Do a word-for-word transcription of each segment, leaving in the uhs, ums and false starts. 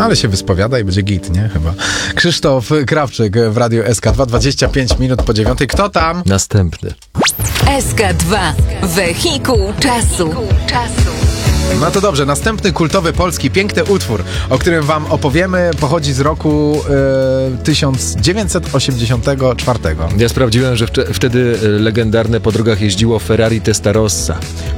ale się wyspowiada i będzie git, nie? Chyba. Krzysztof Krawczyk w Radiu S K dwa, dwadzieścia pięć minut po dziewiątej. Kto tam? Następny. S K dwa. Wehikuł czasu. No to dobrze, następny kultowy polski piękny utwór, o którym wam opowiemy, pochodzi z roku e, tysiąc dziewięćset osiemdziesiątego czwartego. Ja sprawdziłem, że wcze- wtedy legendarne po drogach jeździło Ferrari Testarossa.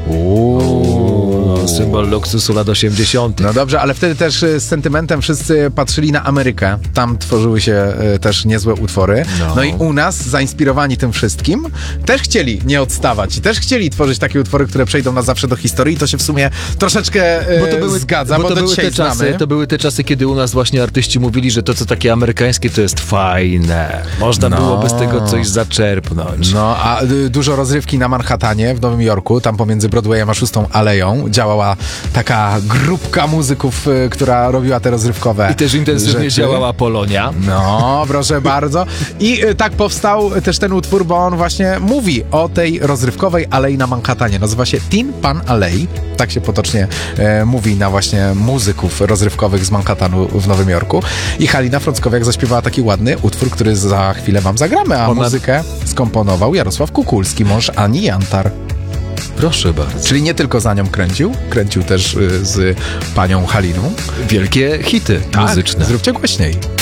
Uuu, symbol luksusu lat osiemdziesiątych. No dobrze, ale wtedy też z sentymentem wszyscy patrzyli na Amerykę. Tam tworzyły się e, też niezłe utwory. No. no i u nas, zainspirowani tym wszystkim, też chcieli nie odstawać i też chcieli tworzyć takie utwory, które przejdą na zawsze do historii. To się w sumie troszeczkę e, bo to były, zgadza, bo, bo to do były dzisiaj te czasy, znamy. To były te czasy, kiedy u nas właśnie artyści mówili, że to, co takie amerykańskie, to jest fajne. Można No. byłoby z tego coś zaczerpnąć. No, a y, dużo rozrywki na Manhattanie w Nowym Jorku, tam pomiędzy Broadwayem a szóstą Aleją działała taka grupka muzyków, y, która robiła te rozrywkowe I też intensywnie rzeczy. działała Polonia. No, proszę bardzo. I y, tak powstał też ten utwór, bo on właśnie mówi o tej rozrywkowej alei na Manhattanie. Nazywa się Tin Pan Alley. Tak się potocznie e, mówi na właśnie muzyków rozrywkowych z Manhattanu w Nowym Jorku. I Halina Frąckowiak zaśpiewała taki ładny utwór, który za chwilę wam zagramy, a Ona... muzykę skomponował Jarosław Kukulski, mąż Ani Jantar. Proszę bardzo. Czyli nie tylko za nią kręcił, kręcił też y, z panią Haliną. Wielkie hity Tak, muzyczne. zróbcie głośniej.